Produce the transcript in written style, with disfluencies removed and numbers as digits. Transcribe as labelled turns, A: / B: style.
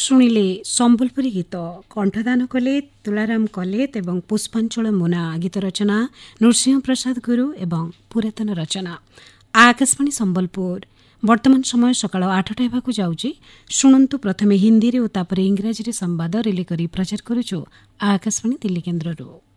A: ଶୁଣିଲେ ସମ୍ବଲପୁରୀ ଗୀତ କଣ୍ଠଦାନ କଲେ ତୁଳାରାମ କଲେତ ଏବଂ ପୁଷ୍ପାଞ୍ଚଳ ମୁନା। ଗୀତ ରଚନା ନୃସିଂହ ପ୍ରସାଦ ଗୁରୁ ଏବଂ ପୁରାତନ ରଚନା। ଆକାଶବାଣୀ ସମ୍ବଲପୁର। ବର୍ତ୍ତମାନ ସମୟ ସକାଳ 8ଟା ହେବାକୁ ଯାଉଛି। ଶୁଣନ୍ତୁ ପ୍ରଥମେ ହିନ୍ଦୀରେ ଓ ତାପରେ ଇଂରାଜୀରେ ସମ୍ବାଦ ରିଲେ କରି ପ୍ରଚାର କରୁଛୁ ଆକାଶବାଣୀ ଦିଲ୍ଲୀ କେନ୍ଦ୍ରରୁ।